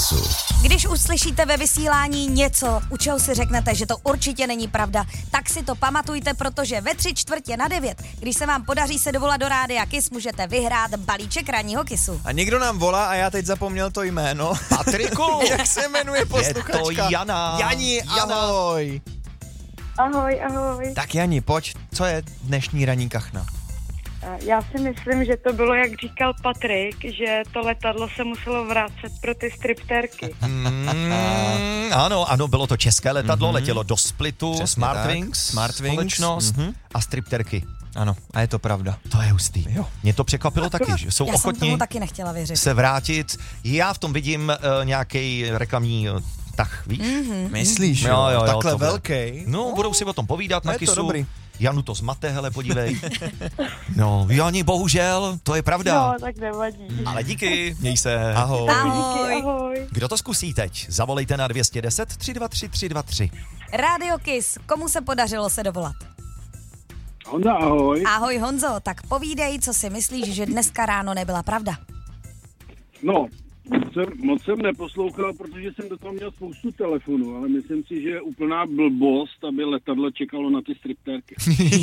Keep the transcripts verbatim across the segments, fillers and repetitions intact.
Kissu. Když uslyšíte ve vysílání něco, u čeho si řeknete, že to určitě není pravda, tak si to pamatujte, protože ve tři čtvrtě na devět, když se vám podaří se dovolat do rádia Kiss, můžete vyhrát balíček ranního Kissu. A někdo nám volá a já teď zapomněl to jméno. Patriku! Jak se jmenuje posluchačka? Je to Jana. Jani, ahoj. Ahoj, ahoj. Tak Jani, pojď, co je dnešní ranní kachna? Já si myslím, že to bylo, jak říkal Patrik, že to letadlo se muselo vracet pro ty striptérky. Mm, ano, ano, bylo to české letadlo, Mhm. letělo do Splitu, Přesně Smartwings, tak, Smartwings, společnost mhm. a stripterky. Ano, a je to pravda. To je hustý. Jo. Mě to překvapilo taky, že jsou Já jsem ochotní tomu taky nechtěla věřit. se vrátit. Já v tom vidím uh, nějaký reklamní uh, tah, víš? Mm-hmm. Myslíš, Jo, jo? jo, jo, Takhle to bude. velký? No, budou si o tom povídat No na je to Kissu. dobrý. Janu to zmate, hele, podívej. No, Jani, bohužel, to je pravda. No, tak nevadí. Ale díky, měj se. Ahoj. Ahoj. Díky, ahoj. Kdo to zkusí teď? Zavolejte na dvě deset, tři dva tři, tři dva tři. Radio Kiss, komu se podařilo se dovolat? Honza, ahoj. Ahoj Honzo, tak povídej, co si myslíš, že dneska ráno nebyla pravda. No, moc jsem, moc jsem neposlouchal, protože jsem do toho měl spoustu telefonů, ale myslím si, že je úplná blbost, aby letadlo čekalo na ty striptérky.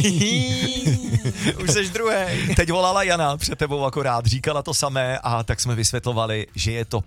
Už seš druhý. Teď volala Jana před tebou akorát, říkala to samé a tak jsme vysvětlovali, že je to